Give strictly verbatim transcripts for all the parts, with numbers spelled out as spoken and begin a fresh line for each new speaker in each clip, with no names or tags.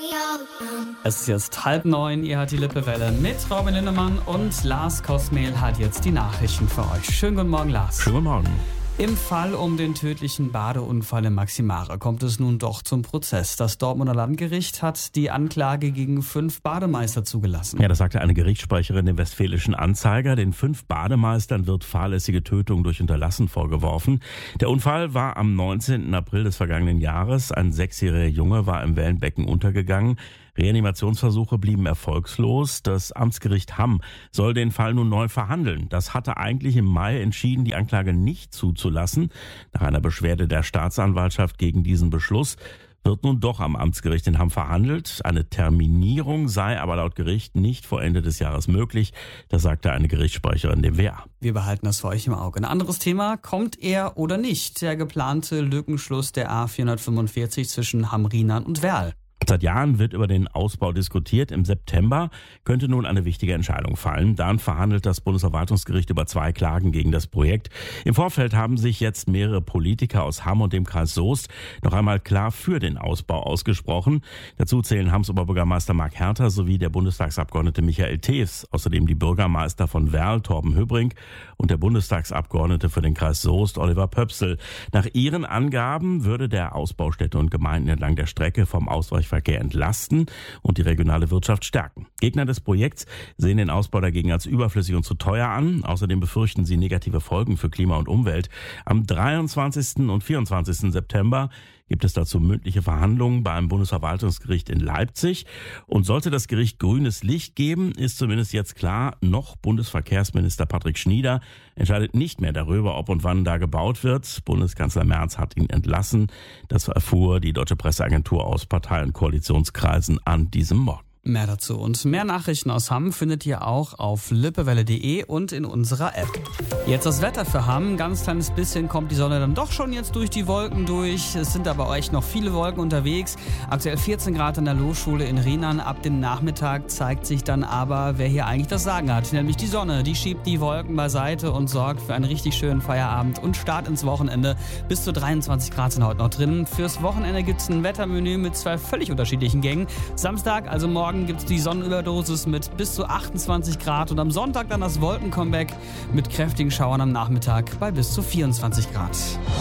Es ist jetzt halb neun, ihr hört die Lippewelle mit Robin Lindemann und Lars Kosmehl hat jetzt die Nachrichten für euch. Schönen guten Morgen, Lars.
Schönen guten Morgen.
Im Fall um den tödlichen Badeunfall in Maximare kommt es nun doch zum Prozess. Das Dortmunder Landgericht hat die Anklage gegen fünf Bademeister zugelassen.
Ja, das sagte eine Gerichtssprecherin dem Westfälischen Anzeiger. Den fünf Bademeistern wird fahrlässige Tötung durch Unterlassen vorgeworfen. Der Unfall war am neunzehnten April des vergangenen Jahres. Ein sechsjähriger Junge war im Wellenbecken untergegangen. Reanimationsversuche blieben erfolgslos. Das Amtsgericht Hamm soll den Fall nun neu verhandeln. Das hatte eigentlich im Mai entschieden, die Anklage nicht zuzulassen. Nach einer Beschwerde der Staatsanwaltschaft gegen diesen Beschluss wird nun doch am Amtsgericht in Hamm verhandelt. Eine Terminierung sei aber laut Gericht nicht vor Ende des Jahres möglich. Das sagte eine Gerichtssprecherin dem W A.
Wir behalten das für euch im Auge. Ein anderes Thema: Kommt er oder nicht der geplante Lückenschluss der A vierhundertfünfundvierzig zwischen Hamm-Rheinland und Werl?
Seit Jahren wird über den Ausbau diskutiert. Im September könnte nun eine wichtige Entscheidung fallen. Dann verhandelt das Bundesverwaltungsgericht über zwei Klagen gegen das Projekt. Im Vorfeld haben sich jetzt mehrere Politiker aus Hamm und dem Kreis Soest noch einmal klar für den Ausbau ausgesprochen. Dazu zählen Hamms Oberbürgermeister Marc Herter sowie der Bundestagsabgeordnete Michael Tews. Außerdem die Bürgermeister von Werl, Torben Höbrink, und der Bundestagsabgeordnete für den Kreis Soest, Oliver Pöpsel. Nach ihren Angaben würde der Ausbau Städte und Gemeinden entlang der Strecke vom Ausweichverkehr entlasten und die regionale Wirtschaft stärken. Gegner des Projekts sehen den Ausbau dagegen als überflüssig und zu teuer an. Außerdem befürchten sie negative Folgen für Klima und Umwelt. Am dreiundzwanzigsten und vierundzwanzigsten September gibt es dazu mündliche Verhandlungen beim Bundesverwaltungsgericht in Leipzig. Und sollte das Gericht grünes Licht geben, ist zumindest jetzt klar, noch Bundesverkehrsminister Patrick Schnieder entscheidet nicht mehr darüber, ob und wann da gebaut wird. Bundeskanzler Merz hat ihn entlassen. Das erfuhr die Deutsche Presseagentur aus Partei- und Koalitionskreisen an diesem Morgen.
Mehr dazu und mehr Nachrichten aus Hamm findet ihr auch auf lippewelle punkt de und in unserer App. Jetzt das Wetter für Hamm. Ein ganz kleines bisschen kommt die Sonne dann doch schon jetzt durch die Wolken durch. Es sind aber echt noch viele Wolken unterwegs. Aktuell vierzehn Grad an der Losschule in Rheinland. Ab dem Nachmittag zeigt sich dann aber, wer hier eigentlich das Sagen hat. Nämlich die Sonne. Die schiebt die Wolken beiseite und sorgt für einen richtig schönen Feierabend und Start ins Wochenende. Bis zu dreiundzwanzig Grad sind heute noch drin. Fürs Wochenende gibt es ein Wettermenü mit zwei völlig unterschiedlichen Gängen. Samstag, also morgen, gibt es die Sonnenüberdosis mit bis zu achtundzwanzig Grad und am Sonntag dann das Wolkencomeback mit kräftigen Schauern am Nachmittag bei bis zu vierundzwanzig Grad.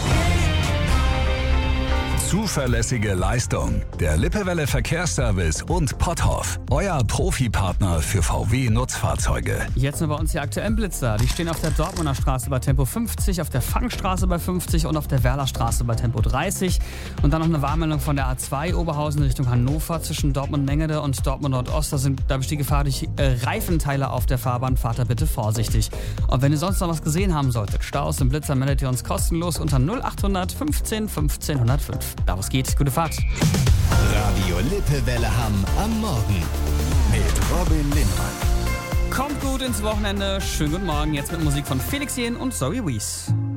Zuverlässige Leistung. Der Lippewelle Verkehrsservice und Potthoff. Euer Profipartner für V W-Nutzfahrzeuge.
Jetzt nur bei uns die aktuellen Blitzer. Die stehen auf der Dortmunder Straße bei Tempo fünfzig, auf der Fangstraße bei fünfzig und auf der Werler Straße bei Tempo dreißig. Und dann noch eine Warnmeldung von der A zwei Oberhausen Richtung Hannover zwischen Dortmund-Mengede und Dortmund Nordost. Da, sind, da besteht die Gefahr durch äh, Reifenteile auf der Fahrbahn. Fahrt da bitte vorsichtig. Und wenn ihr sonst noch was gesehen haben solltet, Staus und Blitzer, meldet ihr uns kostenlos unter null achthundert fünfzehn fünfzehn hundertfünf. Da was geht, gute Fahrt.
Radio Lippewelle Hamm am Morgen mit Robin Lindemann.
Kommt gut ins Wochenende. Schönen guten Morgen. Jetzt mit Musik von Felix Jähn und Zoe Wees.